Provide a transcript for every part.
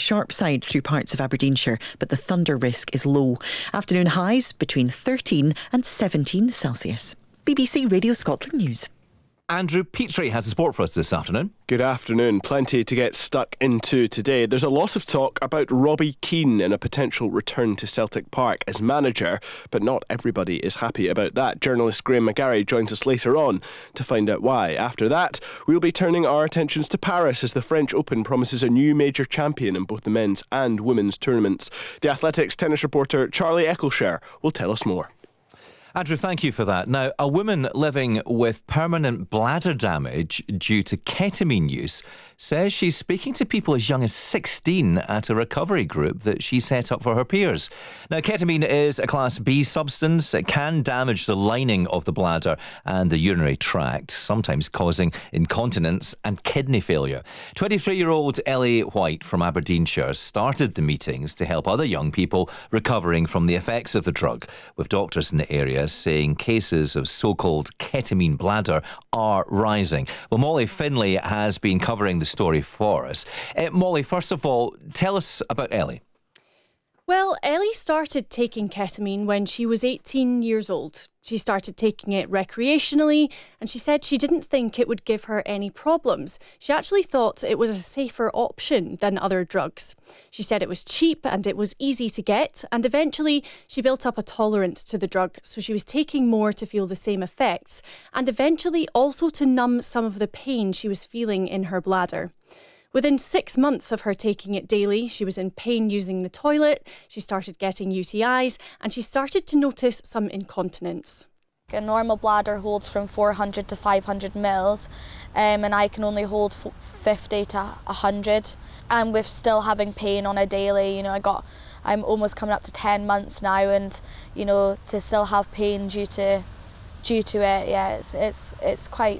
sharp side through parts of Aberdeenshire, but the thunder risk is low. Afternoon highs between 13 and 17 Celsius. BBC Radio Scotland News. Andrew Petrie has a sport for us this afternoon. Good afternoon. Plenty to get stuck into today. There's a lot of talk about Robbie Keane and a potential return to Celtic Park as manager, but not everybody is happy about that. Journalist Graham McGarry joins us later on to find out why. After that, we'll be turning our attentions to Paris as the French Open promises a new major champion in both the men's and women's tournaments. The Athletics tennis reporter Charlie Eccleshare will tell us more. Andrew, thank you for that. Now, a woman living with permanent bladder damage due to ketamine use says she's speaking to people as young as 16 at a recovery group that she set up for her peers. Now, ketamine is a Class B substance. It can damage the lining of the bladder and the urinary tract, sometimes causing incontinence and kidney failure. 23-year-old Ellie White from Aberdeenshire started the meetings to help other young people recovering from the effects of the drug, with doctors in the area saying cases of so-called ketamine bladder are rising. Well, Molly Finlay has been covering the story for us. Molly, first of all, tell us about Ellie. Well, Ellie started taking ketamine when she was 18 years old. She started taking it recreationally, and she said she didn't think it would give her any problems. She actually thought it was a safer option than other drugs. She said it was cheap and it was easy to get, and eventually she built up a tolerance to the drug, so she was taking more to feel the same effects, and eventually also to numb some of the pain she was feeling in her bladder. Within 6 months of her taking it daily, she was in pain using the toilet, she started getting UTIs, and she started to notice some incontinence. A normal bladder holds from 400 to 500 mils, and I can only hold 50 to 100. And with still having pain on a daily, I'm almost coming up to 10 months now, and to still have pain due to it, yeah, it's quite,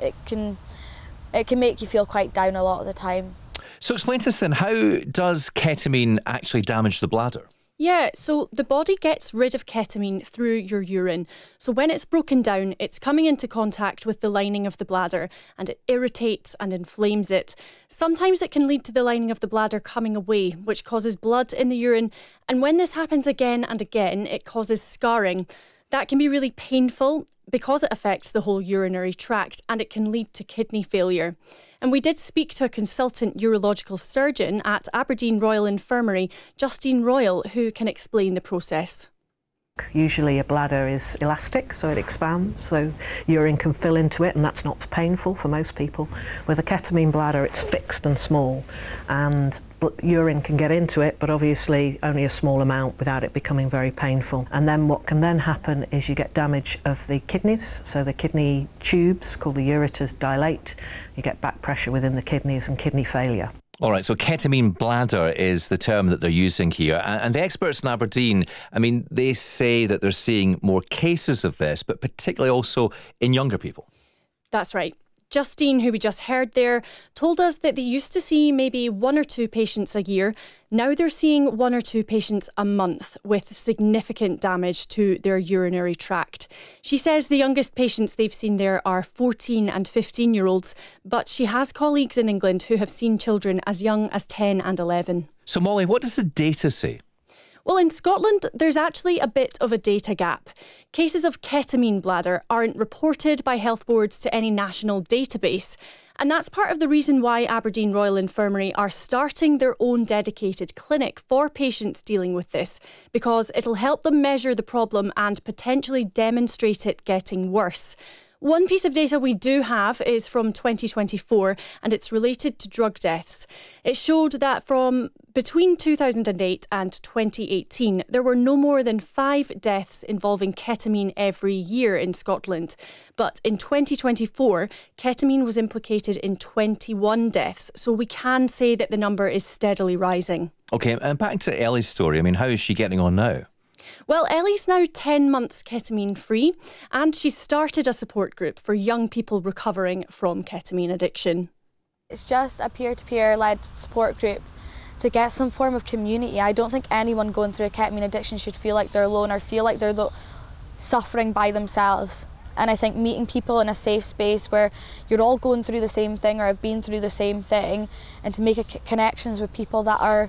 it can make you feel quite down a lot of the time. So explain to us then, how does ketamine actually damage the bladder? Yeah, so the body gets rid of ketamine through your urine. So when it's broken down, it's coming into contact with the lining of the bladder and it irritates and inflames it. Sometimes it can lead to the lining of the bladder coming away, which causes blood in the urine. And when this happens again and again, it causes scarring. That can be really painful because it affects the whole urinary tract and it can lead to kidney failure. And we did speak to a consultant urological surgeon at Aberdeen Royal Infirmary, Justine Royal, who can explain the process. Usually a bladder is elastic, so it expands, so urine can fill into it, and that's not painful for most people. With a ketamine bladder, it's fixed and small, and urine can get into it, but obviously only a small amount without it becoming very painful. And then what can then happen is you get damage of the kidneys, so the kidney tubes, called the ureters, dilate. You get back pressure within the kidneys and kidney failure. All right, so ketamine bladder is the term that they're using here. And the experts in Aberdeen, they say that they're seeing more cases of this, but particularly also in younger people. That's right. Justine, who we just heard there, told us that they used to see maybe 1 or 2 patients a year. Now they're seeing 1 or 2 patients a month with significant damage to their urinary tract. She says the youngest patients they've seen there are 14 and 15-year-olds, but she has colleagues in England who have seen children as young as 10 and 11. So Molly, what does the data say? Well, in Scotland, there's actually a bit of a data gap. Cases of ketamine bladder aren't reported by health boards to any national database. And that's part of the reason why Aberdeen Royal Infirmary are starting their own dedicated clinic for patients dealing with this, because it'll help them measure the problem and potentially demonstrate it getting worse. One piece of data we do have is from 2024, and it's related to drug deaths. It showed that from between 2008 and 2018, there were no more than 5 deaths involving ketamine every year in Scotland. But in 2024, ketamine was implicated in 21 deaths. So we can say that the number is steadily rising. OK, and back to Ellie's story. How is she getting on now? Well, Ellie's now 10 months ketamine free, and she's started a support group for young people recovering from ketamine addiction. It's just a peer-to-peer led support group to get some form of community. I don't think anyone going through a ketamine addiction should feel like they're alone or feel like they're suffering by themselves. And I think meeting people in a safe space where you're all going through the same thing or have been through the same thing, and to make connections with people that are